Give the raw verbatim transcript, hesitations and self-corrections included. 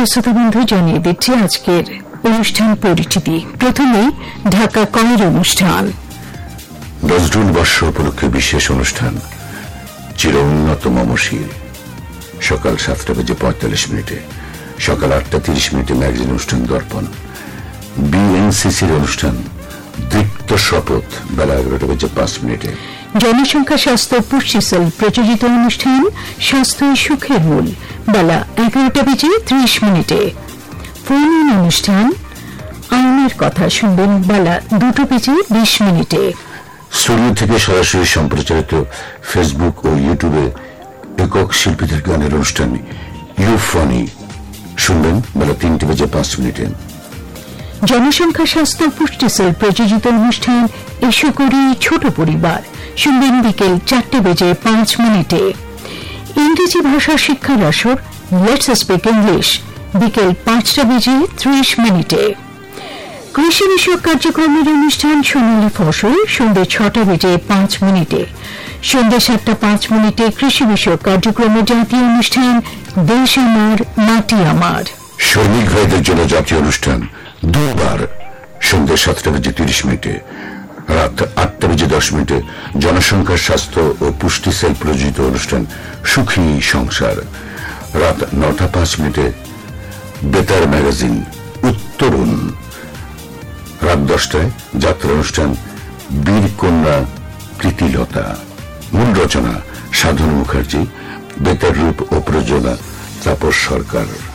প্রিয় শ্রোতাবন্ধু, জানিয়ে দিচ্ছি আজকের অনুষ্ঠান পরিচিতি। প্রথমে ঢাকা কয়ের অনুষ্ঠান। নজরুল বর্ষ উপলক্ষে বিশেষ অনুষ্ঠান চির উন্নত মমশির সকাল সাতটা বেজে পঁয়তাল্লিশ মিনিটে, সকাল আটটা তিরিশ মিনিটে ম্যাগাজিন অনুষ্ঠান দর্পণ। বিএনসিসির অনুষ্ঠান দীপ্ত শপথ বেলা এগারোটা বেজে পাঁচ মিনিটে। জনসংখ্যা স্বাস্থ্য পুষ্টি সেল প্রযোজিত অনুষ্ঠান স্বাস্থ্য সুখের মূল বেলা এগারোটা বেজে ত্রিশ মিনিটে। ফোন ইন অনুষ্ঠান আইনের কথা শুনবেন বেলা দুটো বেজে বিশ মিনিটে। স্টুডিও থেকে সরাসরি সম্প্রচারিত ফেসবুক ও ইউটিউবে একক শিল্পীদের গানের অনুষ্ঠান ইউফনি শুনবেন বেলা তিনটে বেজে পাঁচ মিনিটে। জনসংখ্যা স্বাস্থ্য পুষ্টি সেল প্রযোজিত অনুষ্ঠান এসো করি ছোট পরিবার শুনবেন বিকেল চারটে বেজে পাঁচ মিনিটে। ইংরেজি ভাষা শিক্ষার আসর লেটস স্পিক ইংলিশ বিকেল পাঁচটা বেজে ত্রিশ মিনিটে। কৃষি বিষয়ক কার্যক্রমের অনুষ্ঠান সোনালী ফসল সন্ধ্যে ছটা বেজে পাঁচ মিনিটে। সন্ধ্যে সাতটা পাঁচ মিনিটে কৃষি বিষয়ক কার্যক্রমের জাতীয় অনুষ্ঠান দেশ আমার মাটি আমার। শ্রমিক ভাইদের জন্য জাতীয় অনুষ্ঠান দুবার সন্ধ্যে সাতটা বেজে তিরিশ মিনিটে। রাত আটটা বেজে দশ মিনিটে জনসংখ্যা স্বাস্থ্য ও পুষ্টি সেল প্রযোজিত অনুষ্ঠান সুখী সংসার। রাত নটা পাঁচ মিনিটে বেতার ম্যাগাজিন উত্তরণ। রাত দশটায় যাত্রা অনুষ্ঠান বীরকন্যা প্রীতিলতা। মূল রচনা সাধন মুখার্জি, বেতার রূপ ও প্রযোজনা তাপস সরকার।